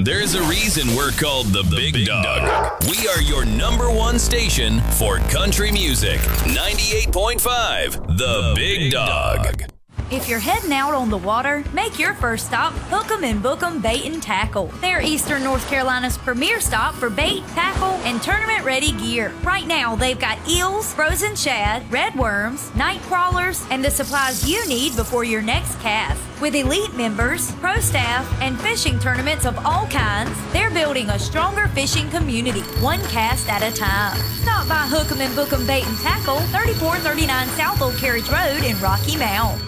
There's a reason we're called the Big Dog. We are your number one station for country music. 98.5, The Big Dog. If you're heading out on the water, make your first stop Hook 'em and Book 'em Bait and Tackle. They're Eastern North Carolina's premier stop for bait, tackle, and tournament-ready gear. Right now, they've got eels, frozen shad, red worms, night crawlers, and the supplies you need before your next cast. With elite members, pro staff, and fishing tournaments of all kinds, they're building a stronger fishing community, one cast at a time. Stop by Hook 'em and Book 'em Bait and Tackle, 3439 South Old Carriage Road in Rocky Mount.